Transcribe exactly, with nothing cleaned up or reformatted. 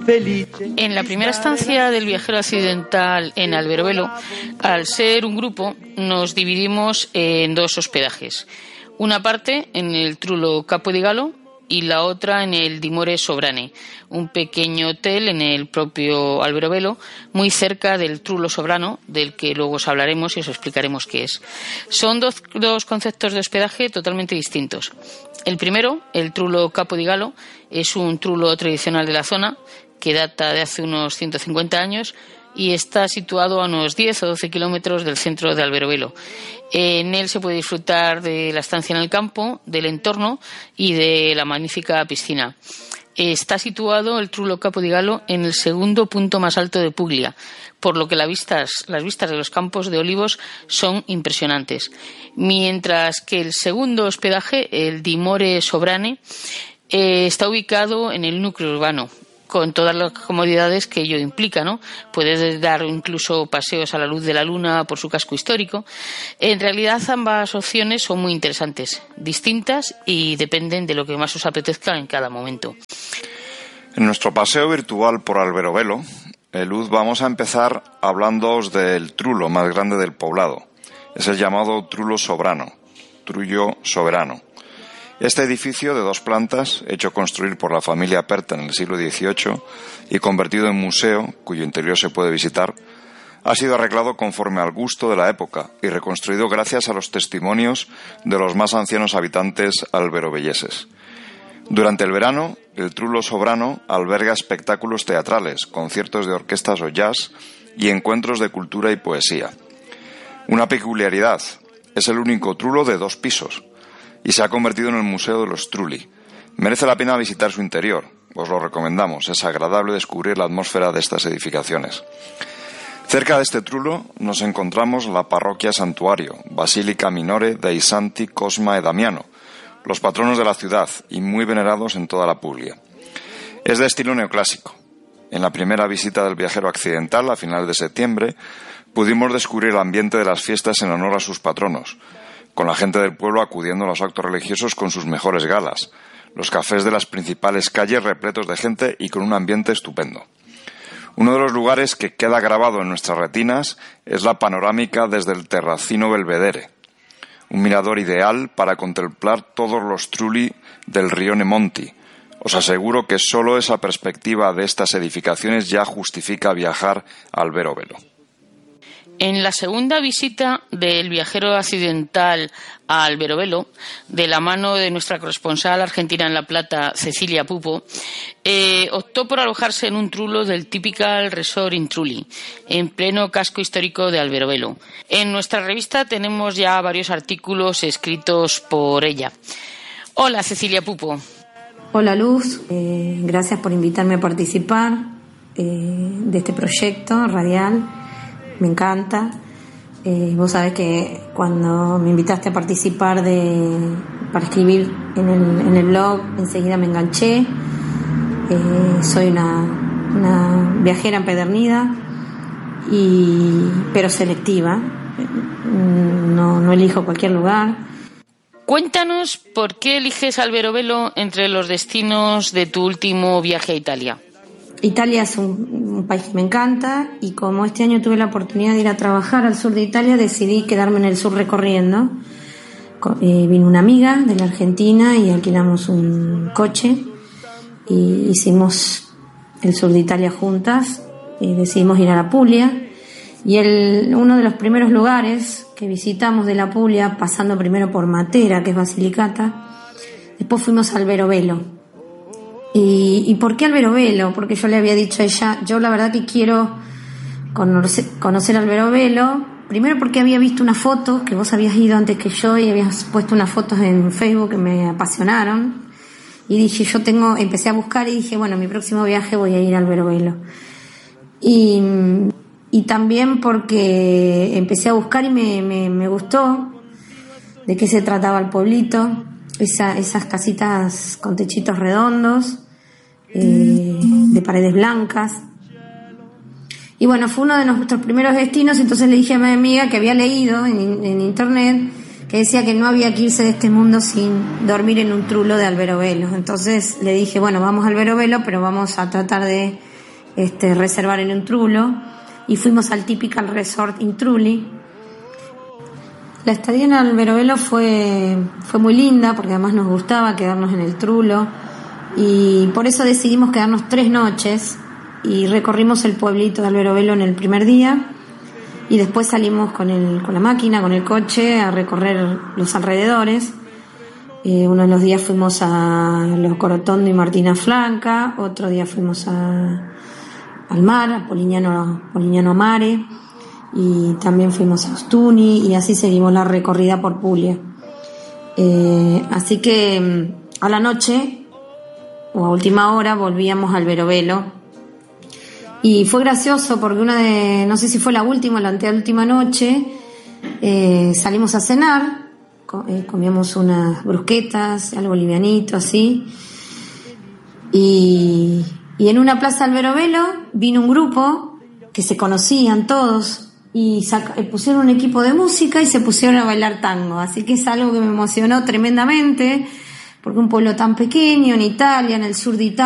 En la primera estancia del viajero accidental en Alberobello, al ser un grupo, nos dividimos en dos hospedajes. Una parte en el Trullo Capodigallo y la otra en el Dimore Sovrane, un pequeño hotel en el propio Alberobello, muy cerca del Trullo Sovrano, del que luego os hablaremos y os explicaremos qué es. Son dos, dos conceptos de hospedaje totalmente distintos. El primero, el Trullo Capodigallo, es un trullo tradicional de la zona que data de hace unos ciento cincuenta años y está situado a unos diez o doce kilómetros del centro de Alberobello. En él se puede disfrutar de la estancia en el campo, del entorno y de la magnífica piscina. Está situado el Trullo Capodigallo en el segundo punto más alto de Puglia, por lo que las vistas, las vistas de los campos de olivos son impresionantes. Mientras que el segundo hospedaje, el Dimore Sovrane, eh, está ubicado en el núcleo urbano, con todas las comodidades que ello implica, ¿no? Puedes dar incluso paseos a la luz de la luna por su casco histórico. En realidad ambas opciones son muy interesantes, distintas y dependen de lo que más os apetezca en cada momento. En nuestro paseo virtual por Alberobello, Luz, vamos a empezar hablándoos del trullo más grande del poblado. Es el llamado Trullo Sovrano, Trullo Soberano. Este edificio de dos plantas, hecho construir por la familia Perta en el siglo dieciocho y convertido en museo, cuyo interior se puede visitar, ha sido arreglado conforme al gusto de la época y reconstruido gracias a los testimonios de los más ancianos habitantes alberobelleses. Durante el verano, el Trullo Sovrano alberga espectáculos teatrales, conciertos de orquestas o jazz y encuentros de cultura y poesía. Una peculiaridad, es el único trullo de dos pisos y se ha convertido en el Museo de los Trulli. Merece la pena visitar su interior, os lo recomendamos, es agradable descubrir la atmósfera de estas edificaciones. Cerca de este trullo nos encontramos la parroquia santuario, Basilica Minore dei Santi Cosma e Damiano, los patronos de la ciudad y muy venerados en toda la Puglia. Es de estilo neoclásico. En la primera visita del viajero accidental, a finales de septiembre, pudimos descubrir el ambiente de las fiestas en honor a sus patronos, con la gente del pueblo acudiendo a los actos religiosos con sus mejores galas, los cafés de las principales calles repletos de gente y con un ambiente estupendo. Uno de los lugares que queda grabado en nuestras retinas es la panorámica desde el Terracino Belvedere, un mirador ideal para contemplar todos los trulli del Rione Monti. Os aseguro que solo esa perspectiva de estas edificaciones ya justifica viajar a Alberobello. En la segunda visita del viajero accidental a Alberobello, de la mano de nuestra corresponsal argentina en La Plata, Cecilia Pupo, eh, optó por alojarse en un trullo del Typical Resort in Trulli, en pleno casco histórico de Alberobello. En nuestra revista tenemos ya varios artículos escritos por ella. Hola, Cecilia Pupo. Hola, Luz. Eh, gracias por invitarme a participar eh, de este proyecto radial. Me encanta. Eh, vos sabés que cuando me invitaste a participar de para escribir en el, en el blog, enseguida me enganché. Eh, soy una, una viajera empedernida, y, pero selectiva. No, no elijo cualquier lugar. Cuéntanos por qué eliges Alberobello entre los destinos de tu último viaje a Italia. Italia es un, un país que me encanta, y como este año tuve la oportunidad de ir a trabajar al sur de Italia, decidí quedarme en el sur recorriendo. Eh, vino una amiga de la Argentina y alquilamos un coche y hicimos el sur de Italia juntas. Y decidimos ir a la Puglia, y el, uno de los primeros lugares que visitamos de la Puglia, pasando primero por Matera, que es Basilicata, después fuimos a Alberobello. ¿Y, y por qué Alberobello? Porque yo le había dicho a ella, yo la verdad que quiero conocer, conocer Alberobello, primero porque había visto unas fotos, que vos habías ido antes que yo y habías puesto unas fotos en Facebook que me apasionaron, y dije, yo tengo, empecé a buscar y dije, bueno, mi próximo viaje voy a ir a Alberobello. Y, y también porque empecé a buscar y me, me, me gustó de qué se trataba el pueblito. Esa, esas casitas con techitos redondos, eh, de paredes blancas. Y bueno, fue uno de nuestros primeros destinos. Entonces le dije a mi amiga que había leído en, en internet que decía que no había que irse de este mundo sin dormir en un trullo de Alberobello. Entonces le dije, bueno, vamos a Alberobello, pero vamos a tratar de este, reservar en un Trullo y fuimos al Typical Resort in Trulli. La estadía en Alberobello fue, fue muy linda porque además nos gustaba quedarnos en el Trullo y por eso decidimos quedarnos tres noches y recorrimos el pueblito de Alberobello en el primer día y después salimos con, el, con la máquina, con el coche a recorrer los alrededores. Eh, uno de los días fuimos a Los Corotondo y Martina Flanca, otro día fuimos a, al mar, a Polignano, Polignano Mare, y también fuimos a Ostuni y así seguimos la recorrida por Puglia. Eh, así que a la noche o a última hora volvíamos al Alberobello y fue gracioso porque una de, no sé si fue la última o la anteúltima noche, eh, salimos a cenar, co- eh, comíamos unas brusquetas, algo livianito así, y, y en una plaza de Alberobello vino un grupo que se conocían todos y sac- eh, pusieron un equipo de música y se pusieron a bailar tango, así que es algo que me emocionó tremendamente porque un pueblo tan pequeño en Italia, en el sur de Italia,